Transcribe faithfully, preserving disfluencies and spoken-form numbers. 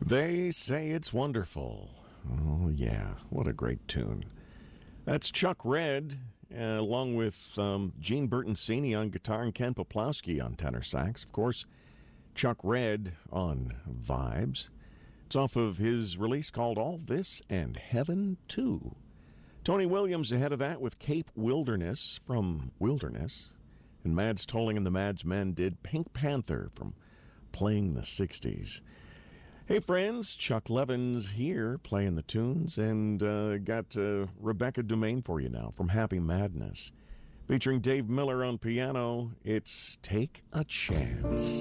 They say it's wonderful. Oh, yeah. What a great tune. That's Chuck Red, uh, along with um, Gene Bertoncini on guitar and Ken Poplowski on tenor sax. Of course, Chuck Red on vibes. It's off of his release called All This and Heaven Too. Tony Williams ahead of that with Cape Wilderness from Wilderness. And Mads Tolling and the Mads Men did Pink Panther from Playing the sixties. Hey friends, Chuck Levin's here playing the tunes, and uh, got uh, Rebecca Dumaine for you now from Happy Madness. Featuring Dave Miller on piano, it's Take a Chance.